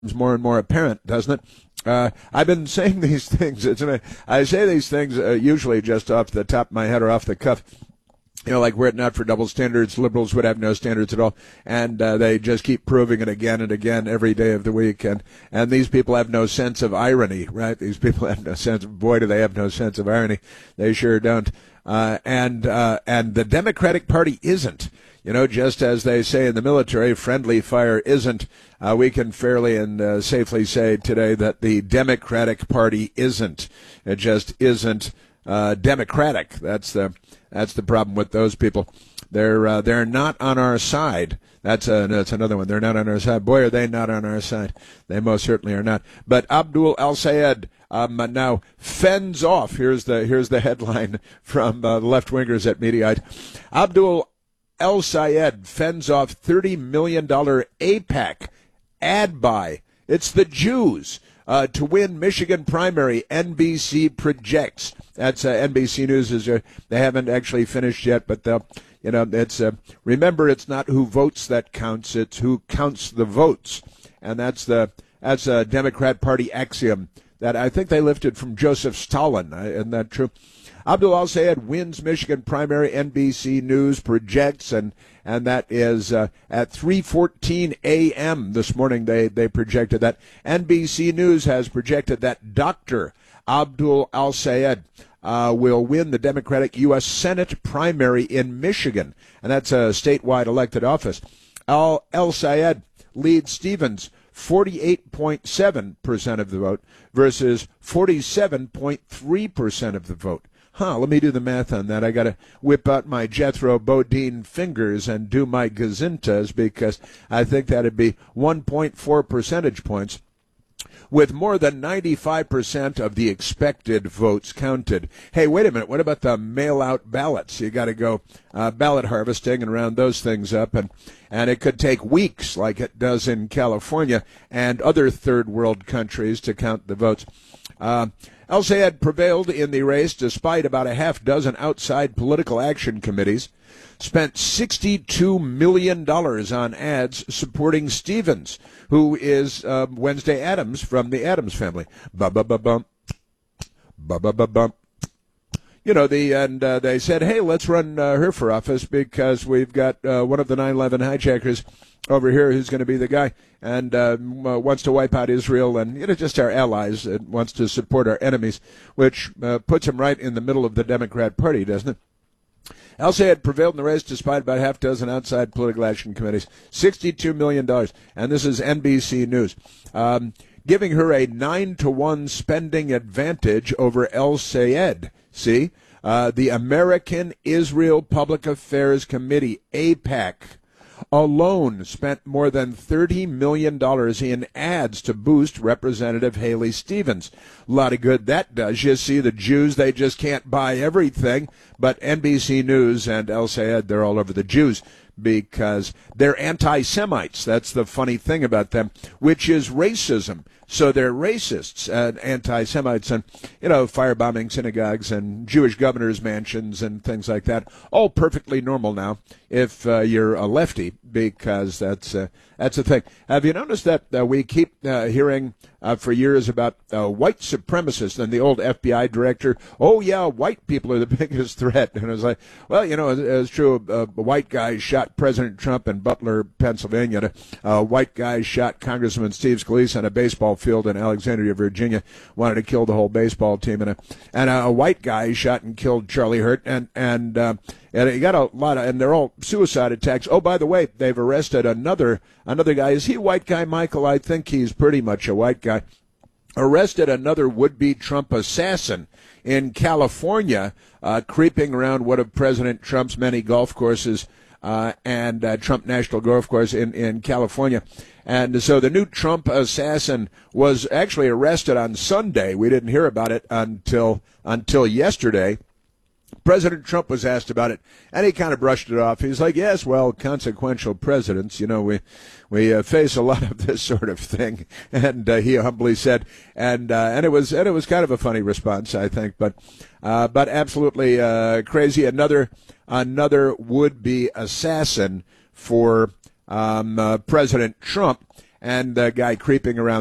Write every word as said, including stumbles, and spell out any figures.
more and more apparent, doesn't it? Uh, I've been saying these things. It's an, I say these things uh, usually just off the top of my head or off the cuff. You know, like were it not for double standards, liberals would have no standards at all. And uh, they just keep proving it again and again every day of the week. And, and these people have no sense of irony, right? These people have no sense of, boy, do they have no sense of irony. They sure don't. Uh, and, uh, and the Democratic Party isn't. You know, just as they say in the military, friendly fire isn't. Uh, we can fairly and uh, safely say today that the Democratic Party isn't. It just isn't uh, democratic. That's the that's the problem with those people. They're uh, they're not on our side. That's a, that's another one. They're not on our side. Boy, are they not on our side. They most certainly are not. But Abdul El-Sayed um, now fends off. Here's the here's the headline from uh, the left-wingers at Mediaite. Abdul El-Sayed fends off thirty million dollars AIPAC ad buy. It's the Jews uh, to win Michigan primary, N B C projects. That's uh, N B C News. Is uh, they haven't actually finished yet, but they'll, you know, it's uh, remember, it's not who votes that counts, it's who counts the votes. And that's the that's a Democrat Party axiom that I think they lifted from Joseph Stalin. Uh, isn't that true? Abdul El-Sayed wins Michigan primary, N B C News projects, and and that is uh, at three fourteen a.m. this morning. They they projected that. N B C News has projected that Doctor Abdul El-Sayed uh, will win the Democratic U S Senate primary in Michigan, and that's a statewide elected office. El El-Sayed leads Stevens forty-eight point seven percent of the vote versus forty-seven point three percent of the vote. Huh, let me do the math on that. I got to whip out my Jethro Bodine fingers and do my gazintas, because I think that'd be one point four percentage points, with more than ninety-five percent of the expected votes counted. Hey, wait a minute. What about the mail-out ballots? You got to go uh, ballot harvesting and round those things up, and and it could take weeks, like it does in California and other third-world countries, to count the votes. Uh, El-Sayed prevailed in the race despite about a half dozen outside political action committees, spent sixty-two million dollars on ads supporting Stevens, who is uh, Wednesday Addams from the Addams family. Ba-ba-ba-bump. Ba-ba-ba-bump. You know, the and uh, they said, hey, let's run uh, her for office because we've got uh, one of the nine eleven hijackers over here who's going to be the guy, and uh, wants to wipe out Israel and, you know, just our allies, and wants to support our enemies, which uh, puts him right in the middle of the Democrat Party, doesn't it? El-Sayed prevailed in the race despite about half dozen outside political action committees. sixty-two million dollars, and this is N B C News, um, giving her a nine to one spending advantage over El-Sayed. See? Uh, the American Israel Public Affairs Committee, AIPAC, alone spent more than thirty million dollars in ads to boost Representative Haley Stevens. A lot of good that does. You see, the Jews, they just can't buy everything, but N B C News and El-Sayed, they're all over the Jews because they're anti-Semites. That's the funny thing about them, which is racism. So they're racists and anti-Semites, and, you know, firebombing synagogues and Jewish governors' mansions and things like that. All perfectly normal now if uh, you're a lefty, because that's uh, that's the thing. Have you noticed that uh, we keep uh, hearing uh, for years about uh, white supremacists and the old F B I director? Oh, yeah, white people are the biggest threat. And it was like, well, you know, it's true. Uh, white guys shot President Trump in Butler, Pennsylvania. Uh, white guys shot Congressman Steve Scalise on a baseball field in Alexandria, Virginia. Wanted to kill the whole baseball team. And a, and a, a white guy shot and killed Charlie Hurt. And, and, uh, and you got a lot of, and they're all suicide attacks. Oh, by the way, they've arrested another another guy. Is he a white guy, Michael? I think he's pretty much a white guy. Arrested another would-be Trump assassin in California, uh, creeping around one of President Trump's many golf courses uh, and uh, Trump National Golf Course in, in California. And so the new Trump assassin was actually arrested on Sunday. We didn't hear about it until until yesterday. President Trump was asked about it, and he kind of brushed it off. He's like, yes, well, consequential presidents, you know, we we uh, face a lot of this sort of thing. And uh, he humbly said, and uh, and it was and it was kind of a funny response, I think, but uh, but absolutely uh, crazy. Another another would-be assassin for um, uh, President Trump. and the guy creeping around